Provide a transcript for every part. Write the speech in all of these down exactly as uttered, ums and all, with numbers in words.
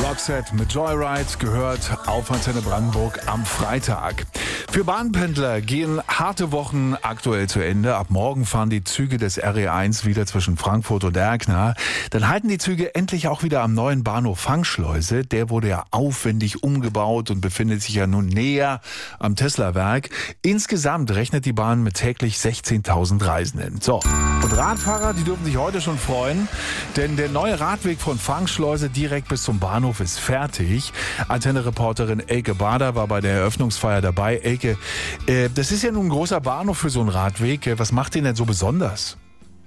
Roxette mit Joyride gehört auf Antenne Brandenburg am Freitag. Für Bahnpendler gehen harte Wochen aktuell zu Ende. Ab morgen fahren die Züge des R E eins wieder zwischen Frankfurt und Erkner. Dann halten die Züge endlich auch wieder am neuen Bahnhof Fangschleuse. Der wurde ja aufwendig umgebaut und befindet sich ja nun näher am Tesla-Werk. Insgesamt rechnet die Bahn mit täglich sechzehntausend Reisenden. So, und Radfahrer, die dürfen sich heute schon freuen, denn der neue Radweg von Fangschleuse direkt bis zum Bahnhof ist fertig. Antenne-Reporterin Elke Bader war bei der Eröffnungsfeier dabei. Elke, äh, das ist ja nun ein großer Bahnhof für so einen Radweg. Was macht den denn so besonders?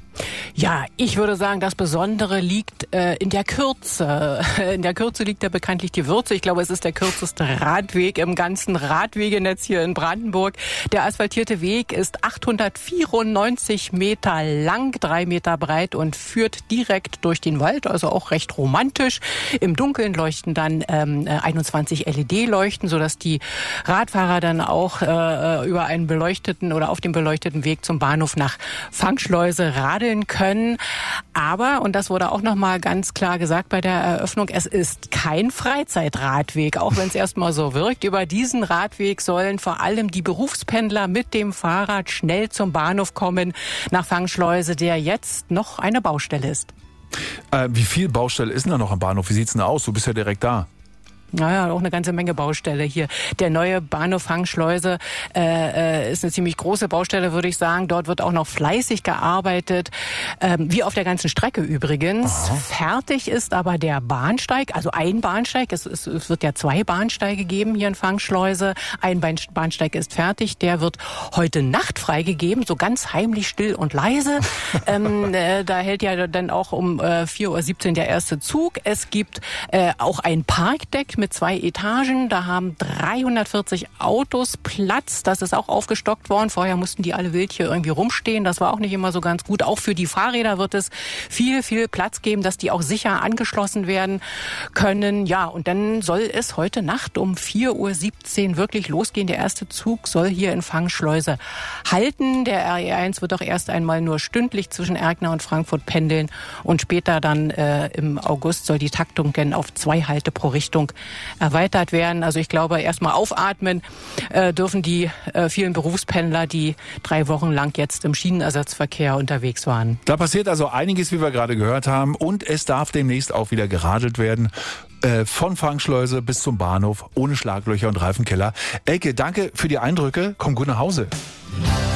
Ja, ich würde sagen, das Besondere liegt äh, in der Kürze. In der Kürze liegt ja bekanntlich die Würze. Ich glaube, es ist der kürzeste Radweg im ganzen Radwegenetz hier in Brandenburg. Der asphaltierte Weg ist achthundertvierundneunzig Meter lang, drei Meter breit und führt direkt durch den Wald, also auch recht romantisch. Im Dunkeln leuchten dann ähm, einundzwanzig L E D-Leuchten, sodass die Radfahrer dann auch äh, über einen beleuchteten oder auf dem beleuchteten Weg zum Bahnhof nach Fangschleuse radeln können. Aber, und das wurde auch nochmal ganz klar gesagt bei der Eröffnung, es ist kein Freizeitradweg, auch wenn es erstmal so wirkt. Über diesen Radweg sollen vor allem die Berufspendler mit dem Fahrrad schnell zum Bahnhof kommen nach Fangschleuse, der jetzt noch eine Baustelle ist. Äh, wie viel Baustelle ist denn da noch am Bahnhof? Wie sieht's denn aus? Du bist ja direkt da. Naja, auch eine ganze Menge Baustelle hier. Der neue Bahnhof Fangschleuse äh, ist eine ziemlich große Baustelle, würde ich sagen. Dort wird auch noch fleißig gearbeitet, ähm, wie auf der ganzen Strecke übrigens. Aha. Fertig ist aber der Bahnsteig, also ein Bahnsteig. Es, es, es wird ja zwei Bahnsteige geben hier in Fangschleuse. Ein Bahnsteig ist fertig, der wird heute Nacht freigegeben, so ganz heimlich, still und leise. ähm, äh, da hält ja dann auch um äh, vier Uhr siebzehn der erste Zug. Es gibt äh, auch ein Parkdeck mit zwei Etagen. Da haben dreihundertvierzig Autos Platz. Das ist auch aufgestockt worden. Vorher mussten die alle wild hier irgendwie rumstehen. Das war auch nicht immer so ganz gut. Auch für die Fahrräder wird es viel, viel Platz geben, dass die auch sicher angeschlossen werden können. Ja, und dann soll es heute Nacht um vier Uhr siebzehn wirklich losgehen. Der erste Zug soll hier in Fangschleuse halten. Der R E eins wird auch erst einmal nur stündlich zwischen Erkner und Frankfurt pendeln. Und später dann äh, im August soll die Taktung dann auf zwei Halte pro Richtung erweitert werden. Also ich glaube, erstmal aufatmen äh, dürfen die äh, vielen Berufspendler, die drei Wochen lang jetzt im Schienenersatzverkehr unterwegs waren. Da passiert also einiges, wie wir gerade gehört haben. Und es darf demnächst auch wieder geradelt werden. Äh, von Fangschleuse bis zum Bahnhof, ohne Schlaglöcher und Reifenkeller. Elke, danke für die Eindrücke. Komm gut nach Hause.